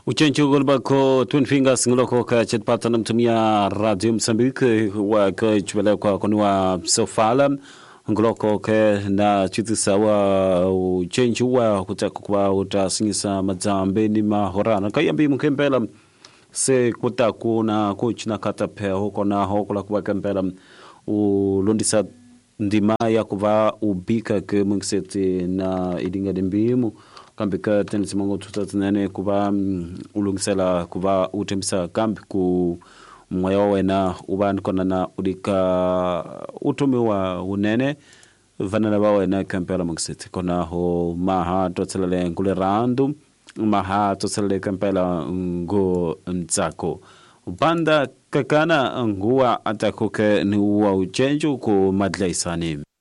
Uchenchu golbako Twin Fingers nguloko ka chetpata namtumia Radio Mozambique wa ka chwele kwa konwa sofala nguloko ke na chitisa wa uchenchu wa kutaka kwa utasingisa mazambe ni mahorana kayambi mkembela se kutaku na kuchina katape huko na huko la kwa kembela ulundisa ndima ya kuva ubika ke mungseti na idinga dimbimu kambika tenisi mongo tutatnene kuva ulungisela kuva utembisa kambi ku mwayowe na uban kona na udika utumi wa unene vanana bawe na kampela mungseti kona ho maha totselele ngule randu maha totselele kampela ngo nzako banda kakana nguwa atakuke ni uwa uchenju ku madlaisani